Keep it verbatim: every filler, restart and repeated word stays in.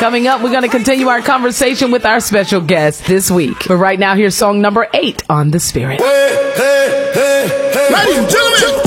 Coming up, we're going to continue our conversation with our special guest this week. But right now, here's song number eight on The Spirit. Hey, hey, hey, hey. Ladies and gentlemen.